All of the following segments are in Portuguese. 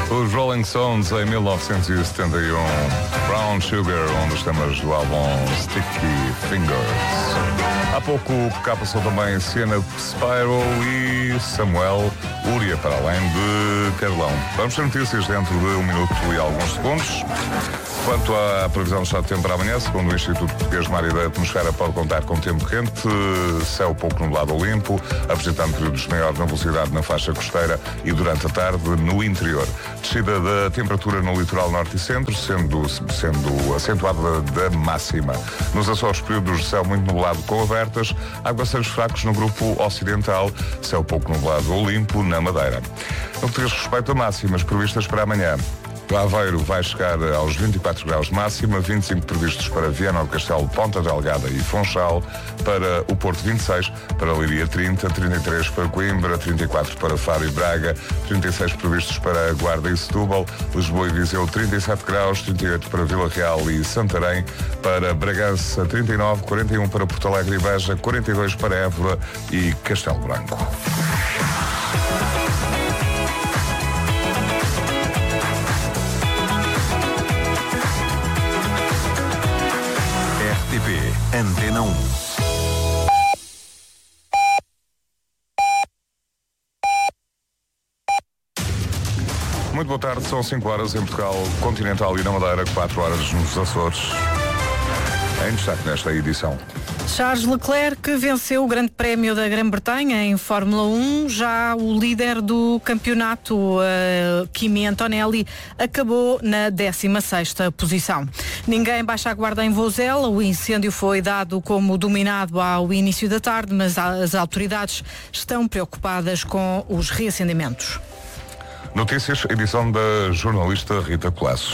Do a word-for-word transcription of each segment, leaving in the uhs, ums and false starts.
Os Rolling Stones em mil novecentos e setenta e um, Brown Sugar, um dos temas do álbum Sticky Fingers. Há pouco cá passou também Siena Spyro e Samuel Uria, para além de Carlão. Vamos ter notícias dentro de um minuto e alguns segundos. Quanto à previsão do estado de tempo para amanhã, segundo o Instituto Português de Mar e da Atmosfera, pode contar com tempo quente, céu pouco nublado ou limpo, apresentando períodos de maior nebulosidade na faixa costeira e durante a tarde no interior. Descida da temperatura no litoral norte e centro, sendo, sendo acentuada da máxima. Nos Açores, períodos de céu muito nublado com abertas, aguaceiros fracos no grupo ocidental, céu pouco nublado ou limpo na Madeira. No que diz respeito a máximas previstas para amanhã, o Aveiro vai chegar aos vinte e quatro graus de máxima, vinte e cinco previstos para Viana do Castelo, Ponta Delgada e Funchal, para o Porto vinte e seis, para Leiria trinta, trinta e três para Coimbra, trinta e quatro para Faro e Braga, trinta e seis previstos para Guarda e Setúbal, Lisboa e Viseu trinta e sete graus, trinta e oito para Vila Real e Santarém, para Bragança trinta e nove, quarenta e um para Porto Alegre e Beja, quarenta e dois para Évora e Castelo Branco. R T P Antena um. Muito boa tarde, são cinco horas em Portugal Continental e na Madeira, quatro horas nos Açores. Em destaque nesta edição. Charles Leclerc venceu o Grande Prémio da Grã-Bretanha em Fórmula um. Já o líder do campeonato, uh, Kimi Antonelli, acabou na décima sexta posição. Ninguém baixa a guarda em Vozela. O incêndio foi dado como dominado ao início da tarde, mas as autoridades estão preocupadas com os reacendimentos. Notícias, edição da jornalista Rita Colasso.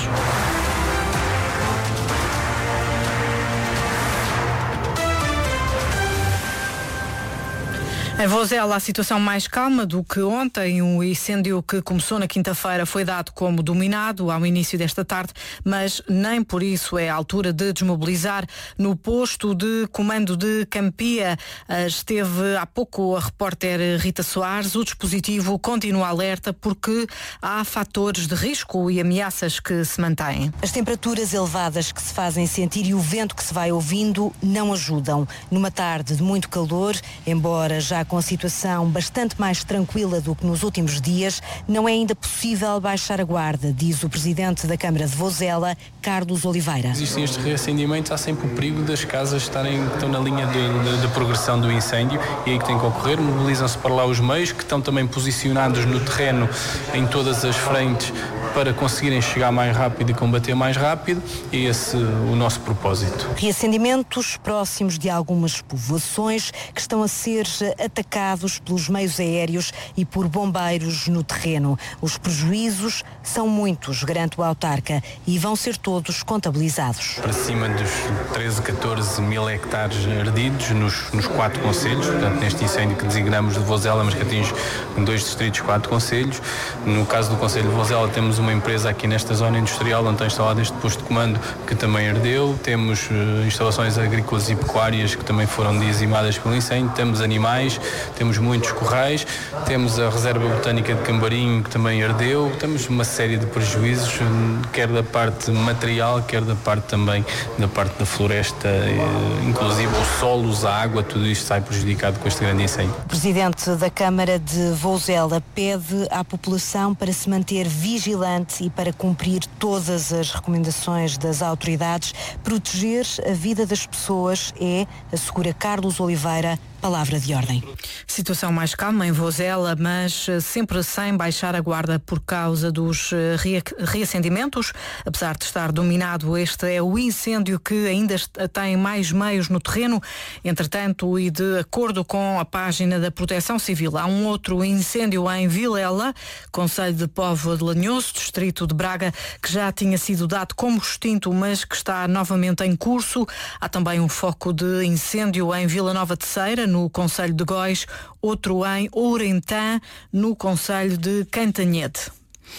Em Vozela, a situação mais calma do que ontem. O incêndio que começou na quinta-feira foi dado como dominado ao início desta tarde, mas nem por isso é a altura de desmobilizar. No posto de comando de Campia esteve há pouco a repórter Rita Soares. O dispositivo continua alerta porque há fatores de risco e ameaças que se mantêm. As temperaturas elevadas que se fazem sentir e o vento que se vai ouvindo não ajudam. Numa tarde de muito calor, embora já com a situação bastante mais tranquila do que nos últimos dias, não é ainda possível baixar a guarda, diz o presidente da Câmara de Vozela, Carlos Oliveira. Existem estes reacendimentos, há sempre o perigo das casas estarem que estão na linha de, de, de progressão do incêndio e aí que tem que ocorrer. Mobilizam-se para lá os meios que estão também posicionados no terreno em todas as frentes para conseguirem chegar mais rápido e combater mais rápido, e esse é o nosso propósito. Reacendimentos próximos de algumas povoações que estão a ser atacados pelos meios aéreos e por bombeiros no terreno. Os prejuízos são muitos, garante o autarca, e vão ser todos contabilizados. Para cima dos treze, catorze mil hectares ardidos nos, nos quatro concelhos, portanto neste incêndio que designamos de Vozela, mas que atinge dois distritos, quatro concelhos. No caso do concelho de Vozela temos uma empresa aqui nesta zona industrial onde está instalado este posto de comando que também ardeu. Temos uh, instalações agrícolas e pecuárias que também foram dizimadas pelo incêndio. Temos animais, temos muitos corrais, temos a reserva botânica de Cambarim que também ardeu. Temos uma série de prejuízos, quer da parte material, quer da parte também da parte da floresta, uh, inclusive os solos, a água, tudo isto sai prejudicado com este grande incêndio. O presidente da Câmara de Vozela pede à população para se manter vigilante e para cumprir todas as recomendações das autoridades. Proteger a vida das pessoas é, assegura Carlos Oliveira, palavra de ordem. Situação mais calma em Vozela, mas sempre sem baixar a guarda por causa dos reacendimentos. Apesar de estar dominado, este é o incêndio que ainda tem mais meios no terreno. Entretanto, e de acordo com a página da Proteção Civil, há um outro incêndio em Vilela, concelho de Póvoa de Lanhoso, distrito de Braga, que já tinha sido dado como extinto, mas que está novamente em curso. Há também um foco de incêndio em Vila Nova de Ceira, no concelho de Góis, outro em Ourentã, no concelho de Cantanhede.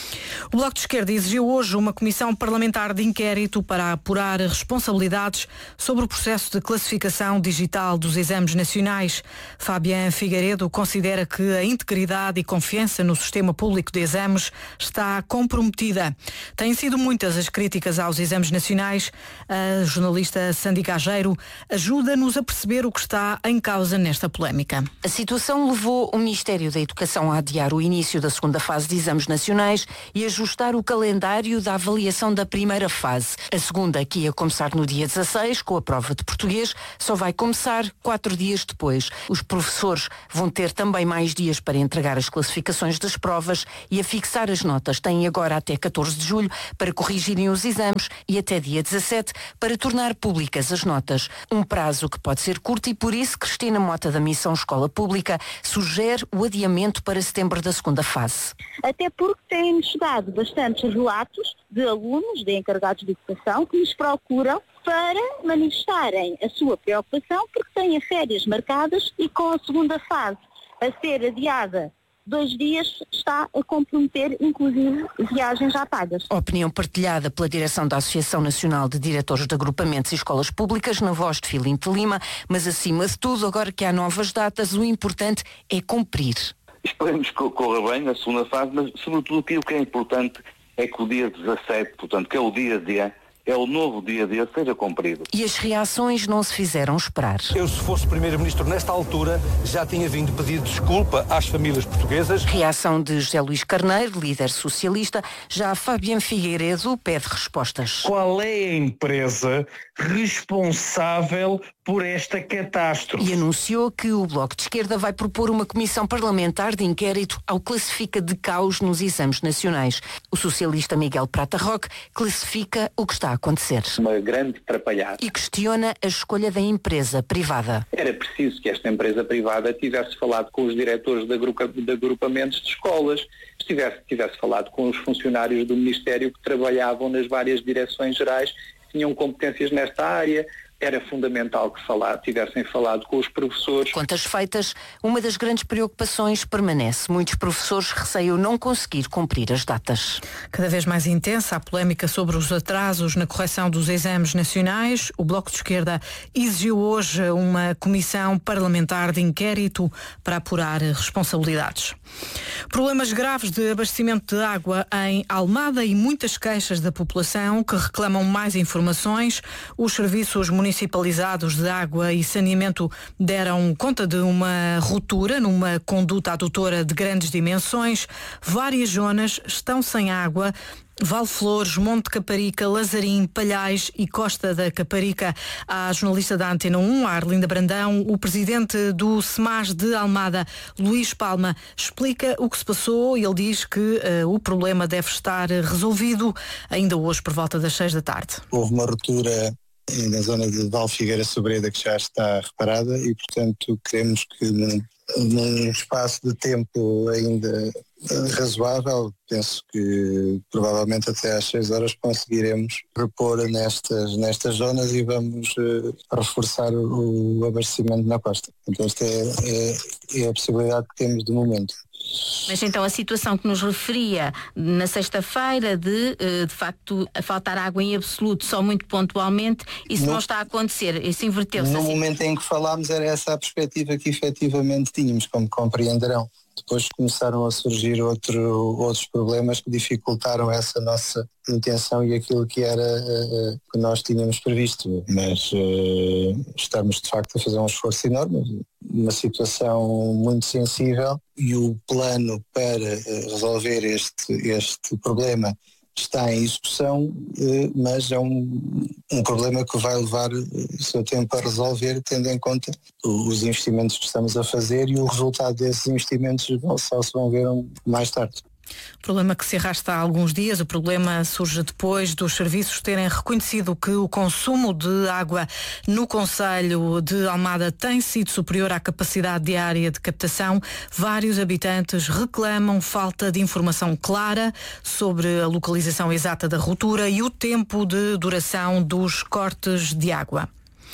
O Bloco de Esquerda exigiu hoje uma comissão parlamentar de inquérito para apurar responsabilidades sobre o processo de classificação digital dos exames nacionais. Fabián Figueiredo considera que a integridade e confiança no sistema público de exames está comprometida. Têm sido muitas as críticas aos exames nacionais. A jornalista Sandy Gageiro ajuda-nos a perceber o que está em causa nesta polémica. A situação levou o Ministério da Educação a adiar o início da segunda fase de exames nacionais e ajustar o calendário da avaliação da primeira fase. A segunda, que ia começar no dia dezasseis, com a prova de português, só vai começar quatro dias depois. Os professores vão ter também mais dias para entregar as classificações das provas e a fixar as notas. Têm agora até catorze de julho para corrigirem os exames e até dia dezassete para tornar públicas as notas. Um prazo que pode ser curto e por isso Cristina Mota da Missão Escola Pública sugere o adiamento para setembro da segunda fase. Até porque têm chegado bastantes relatos de alunos, de encarregados de educação, que nos procuram para manifestarem a sua preocupação porque têm férias marcadas e com a segunda fase a ser adiada dois dias está a comprometer, inclusive, viagens já pagas. Opinião partilhada pela direção da Associação Nacional de Diretores de Agrupamentos e Escolas Públicas, na voz de Filinto Lima, mas acima de tudo, agora que há novas datas, o importante é cumprir. Esperemos que corra bem na segunda fase, mas sobretudo aquilo que é importante é que o dia dezassete, portanto, que é o dia D, é o novo dia D, seja cumprido. E as reações não se fizeram esperar. Eu, se fosse Primeiro-Ministro nesta altura, já tinha vindo pedir desculpa às famílias portuguesas. Reação de José Luís Carneiro, líder socialista. Já Fabián Figueiredo pede respostas. Qual é a empresa responsável por esta catástrofe? E anunciou que o Bloco de Esquerda vai propor uma comissão parlamentar de inquérito ao classifica de caos nos exames nacionais. O socialista Miguel Prata Roque classifica o que está a acontecer. Uma grande atrapalhada. E questiona a escolha da empresa privada. Era preciso que esta empresa privada tivesse falado com os diretores de, agrupa, de agrupamentos de escolas, tivesse, tivesse falado com os funcionários do Ministério que trabalhavam nas várias direções gerais, que tinham competências nesta área. Era fundamental que falar, tivessem falado com os professores. Contas feitas, uma das grandes preocupações permanece. Muitos professores receiam não conseguir cumprir as datas. Cada vez mais intensa a polémica sobre os atrasos na correção dos exames nacionais. O Bloco de Esquerda exigiu hoje uma comissão parlamentar de inquérito para apurar responsabilidades. Problemas graves de abastecimento de água em Almada e muitas queixas da população que reclamam mais informações. Os serviços municipalizados de água e saneamento deram conta de uma ruptura numa conduta adutora de grandes dimensões. Várias zonas estão sem água. Vale Flores, Monte Caparica, Lazarim, Palhais e Costa da Caparica. A jornalista da Antena um, a Arlinda Brandão, o presidente do SEMAS de Almada, Luís Palma, explica o que se passou e ele diz que uh, o problema deve estar resolvido ainda hoje por volta das seis da tarde. Houve uma ruptura na zona de Val Figueira Sobreda que já está reparada e, portanto, queremos que num, num espaço de tempo ainda razoável, penso que provavelmente até às seis horas conseguiremos repor nestas, nestas zonas e vamos uh, reforçar o, o abastecimento na costa. Então esta é, é, é a possibilidade que temos de momento. Mas então a situação que nos referia na sexta-feira de, de facto, a faltar água em absoluto só muito pontualmente, isso no, não está a acontecer, isso inverteu-se. No assim. momento em que falámos era essa a perspectiva que efetivamente tínhamos, como compreenderão. Depois começaram a surgir outro, outros problemas que dificultaram essa nossa intenção e aquilo que era uh, que nós tínhamos previsto. Mas uh, estamos de facto a fazer um esforço enorme, uma situação muito sensível e o plano para uh, resolver este, este problema está em execução, mas é um, um problema que vai levar o seu tempo a resolver, tendo em conta os investimentos que estamos a fazer e o resultado desses investimentos só se vão ver mais tarde. Problema que se arrasta há alguns dias. O problema surge depois dos serviços terem reconhecido que o consumo de água no concelho de Almada tem sido superior à capacidade diária de captação. Vários habitantes reclamam falta de informação clara sobre a localização exata da ruptura e o tempo de duração dos cortes de água.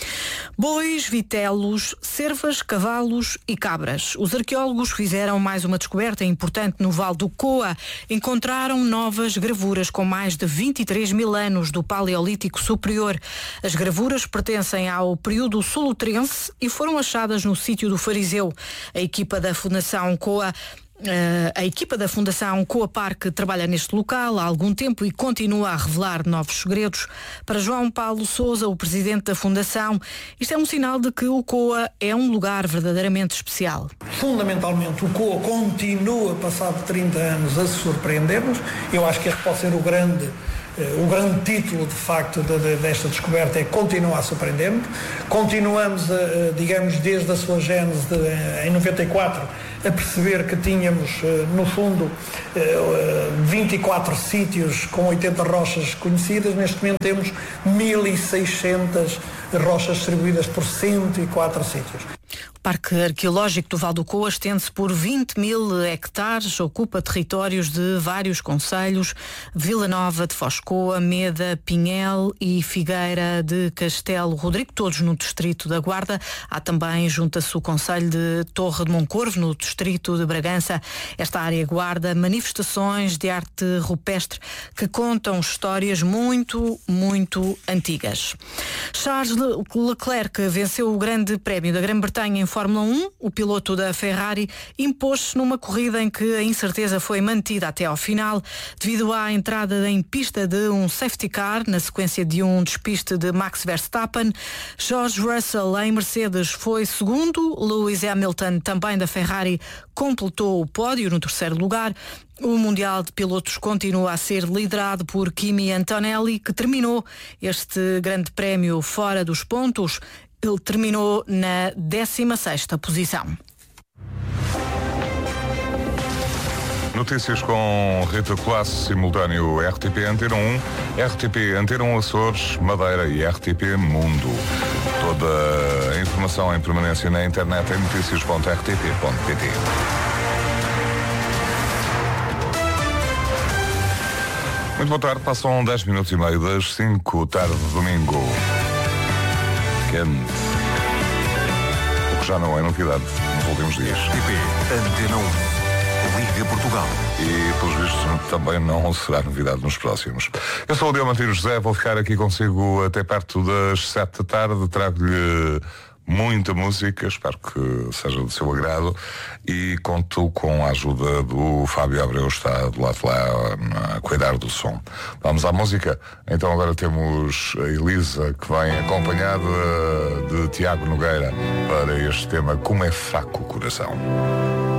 Bois, vitelos, cervas, cavalos e cabras. Os arqueólogos fizeram mais uma descoberta importante no Vale do Coa. Encontraram novas gravuras com mais de vinte e três mil anos do Paleolítico Superior. As gravuras pertencem ao período solutrense e foram achadas no sítio do Fariseu. A equipa da Fundação Coa Uh, a equipa da Fundação Coa Parque trabalha neste local há algum tempo e continua a revelar novos segredos. Para João Paulo Sousa, o presidente da Fundação, isto é um sinal de que o Coa é um lugar verdadeiramente especial. Fundamentalmente, o Coa continua, passado trinta anos, a surpreender-nos. Eu acho que este pode ser o grande, uh, o grande título, de facto, de, de, desta descoberta, é continuar a surpreender-nos. Continuamos, a, digamos, desde a sua gênese de, em noventa e quatro, a perceber que tínhamos, no fundo, vinte e quatro sítios com oitenta rochas conhecidas. Neste momento temos mil e seiscentas rochas distribuídas por cento e quatro sítios. O Parque Arqueológico do Vale do Coa estende-se por vinte mil hectares, ocupa territórios de vários concelhos: Vila Nova de Foscoa, Meda, Pinhel e Figueira de Castelo Rodrigo, todos no distrito da Guarda. Há também, junta-se o concelho de Torre de Moncorvo, no distrito de Bragança. Esta área guarda manifestações de arte rupestre que contam histórias muito, muito antigas. Charles Leclerc venceu o Grande Prémio da Grã-Bretanha em Fórmula um. O piloto da Ferrari impôs-se numa corrida em que a incerteza foi mantida até ao final, devido à entrada em pista de um safety car, na sequência de um despiste de Max Verstappen. George Russell, em Mercedes, foi segundo. Lewis Hamilton, também da Ferrari, completou o pódio no terceiro lugar. O Mundial de Pilotos continua a ser liderado por Kimi Antonelli, que terminou este Grande Prémio fora dos pontos. Ele terminou na décima sexta posição. Notícias com Rita Colasso, simultâneo R T P Antena um, R T P Antena um Açores, Madeira e R T P Mundo. Toda a informação em permanência na internet em notícias ponto r t p ponto p t. Muito boa tarde, passam dez minutos e meio das cinco, tarde de domingo. Quente. O que já não é novidade nos últimos dias. R T P Antena um, Liga Portugal. E, pelos vistos, também não será novidade nos próximos. Eu sou o Diamantino José, vou ficar aqui consigo até perto das sete da tarde. Trago-lhe muita música, espero que seja do seu agrado, e conto com a ajuda do Fábio Abreu, está do lado de lá a cuidar do som. Vamos à música? Então agora temos a Elisa, que vem acompanhada de Tiago Nogueira para este tema Como é Fraco o Coração.